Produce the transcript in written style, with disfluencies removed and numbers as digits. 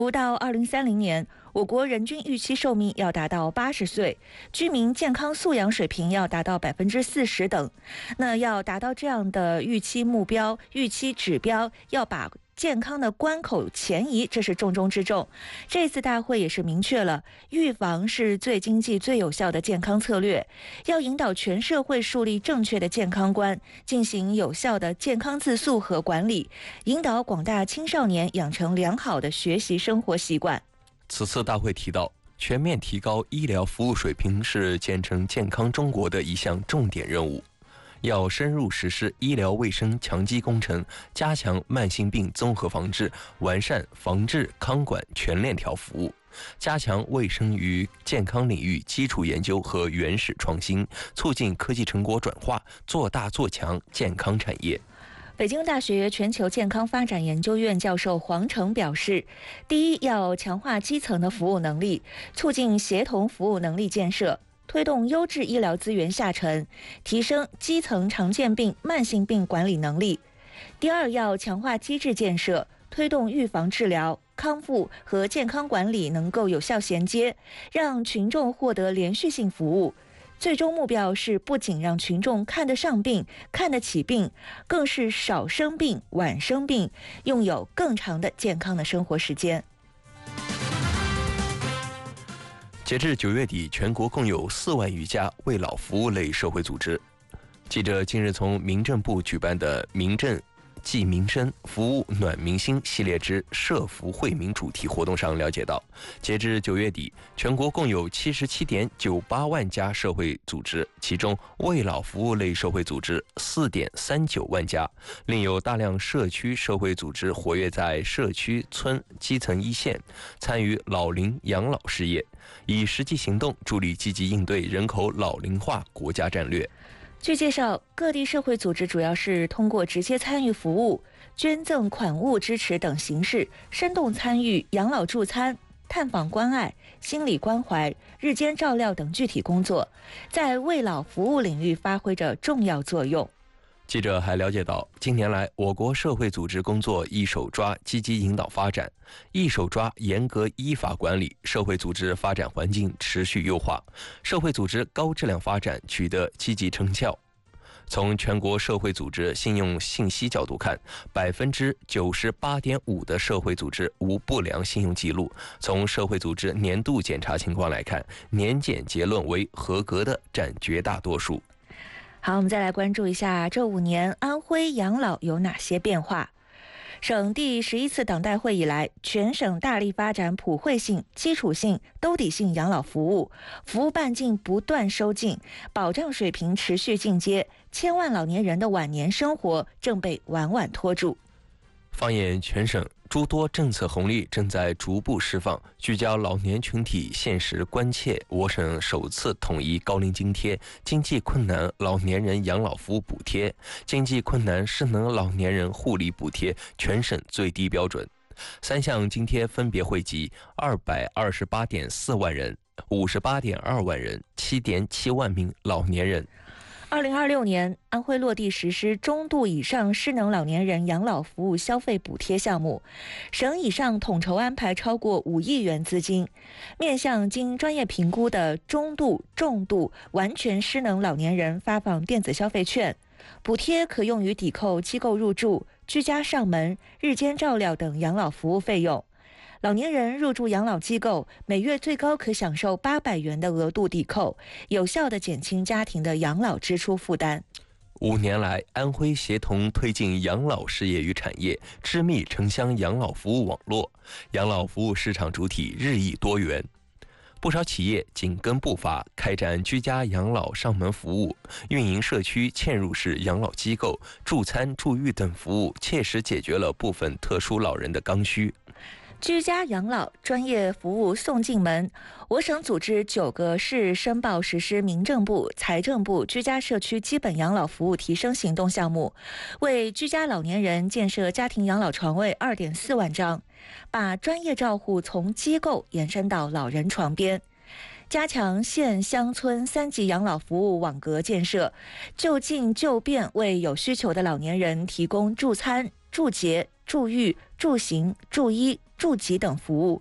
到2030年，我国人均预期寿命要达到80岁，居民健康素养水平要达到40%等。那要达到这样的预期目标、预期指标，要把健康的关口前移，这是重中之重。这次大会也是明确了，预防是最经济、最有效的健康策略，要引导全社会树立正确的健康观，进行有效的健康自述和管理，引导广大青少年养成良好的学习生活习惯。 此次大会提到，全面提高医疗服务水平是建成健康中国的一项重点任务。要深入实施医疗卫生强基工程，加强慢性病综合防治，完善防治康管全链条服务，加强卫生与健康领域基础研究和原始创新，促进科技成果转化，做大做强健康产业。 北京大学全球健康发展研究院教授黄成表示，第一，要强化基层的服务能力，促进协同服务能力建设，推动优质医疗资源下沉，提升基层常见病、慢性病管理能力。第二，要强化机制建设，推动预防治疗、康复和健康管理能够有效衔接，让群众获得连续性服务。最终目标是不仅让群众看得上病、看得起病，更是少生病、晚生病，拥有更长的健康的生活时间。 截至9月底，全国共有4万余家为老服务类社会组织。记者近日从民政部举办的“民政济民生，服务暖民心”系列之社福惠民主题活动上了解到，截至9月底，全国共有77.98万家社会组织，其中为老服务类社会组织4.39万家，另有大量社区社会组织活跃在社区村基层一线，参与老龄养老事业，以实际行动助力积极应对人口老龄化国家战略。 据介绍，各地社会组织主要是通过直接参与服务、捐赠款物支持等形式，生动参与养老助餐、探访关爱、心理关怀、日间照料等具体工作，在为老服务领域发挥着重要作用。 记者还了解到，近年来我国社会组织工作一手抓积极引导发展，一手抓严格依法管理，社会组织发展环境持续优化，社会组织高质量发展取得积极成效。从全国社会组织信用信息角度看，98.5%的社会组织无不良信用记录。从社会组织年度检查情况来看，年检结论为合格的占绝大多数。 好，我们再来关注一下这5年安徽养老有哪些变化。省第11次党代会以来，全省大力发展普惠性、基础性、兜底性养老服务，服务半径不断收紧，保障水平持续进阶，千万老年人的晚年生活正被稳稳托住。 放眼全省，诸多政策红利正在逐步释放，聚焦老年群体现实关切。我省首次统一高龄津贴、经济困难老年人养老服务补贴、经济困难失能老年人护理补贴全省最低标准。3项津贴分别惠及228.4万人、58.2万人、7.7万名老年人。 2026年，安徽落地实施中度以上失能老年人养老服务消费补贴项目，省以上统筹安排超过5亿元资金，面向经专业评估的中度、重度完全失能老年人发放电子消费券，补贴可用于抵扣机构入住、居家上门、日间照料等养老服务费用。老年人入住养老机构，每月最高可享受800元的额度抵扣，有效地减轻家庭的养老支出负担。 5年来，安徽协同推进养老事业与产业，织密城乡养老服务网络，养老服务市场主体日益多元。不少企业紧跟步伐，开展居家养老上门服务，运营社区嵌入式养老机构、助餐助育等服务，切实解决了部分特殊老人的刚需。 居家养老专业服务送进门，我省组织9个市申报实施民政部、财政部居家社区基本养老服务提升行动项目，为居家老年人建设家庭养老床位2.4万张，把专业照护从机构延伸到老人床边。加强县乡村3级养老服务网格建设，就近就便为有需求的老年人提供助餐、助洁、助育、助行、助医、 住籍等服务。